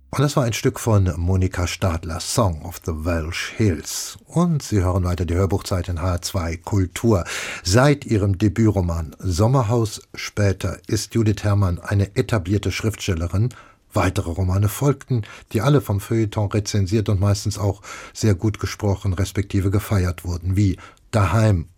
Und das war ein Stück von Monika Stadler, Song of the Welsh Hills. Und Sie hören weiter die Hörbuchzeit in HR2 Kultur. Seit ihrem Debütroman Sommerhaus später ist Judith Herrmann eine etablierte Schriftstellerin. Weitere Romane folgten, die alle vom Feuilleton rezensiert und meistens auch sehr gut gesprochen respektive gefeiert wurden, wie Daheim